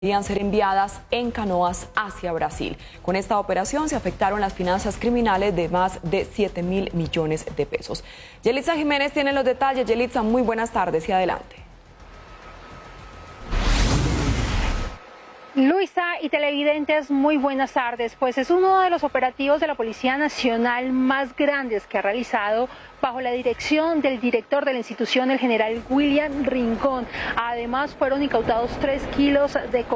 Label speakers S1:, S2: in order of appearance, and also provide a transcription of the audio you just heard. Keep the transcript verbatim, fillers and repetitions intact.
S1: Podrían ser enviadas en canoas hacia Brasil. Con esta operación se afectaron las finanzas criminales de más de siete mil millones de pesos. Yelitza Jiménez tiene los detalles. Yelitza, muy buenas tardes y adelante.
S2: Luisa y televidentes, muy buenas tardes. Pues es uno de los operativos de la Policía Nacional más grandes que ha realizado bajo la dirección del director de la institución, el general William Rincón. Además, fueron incautados tres kilos de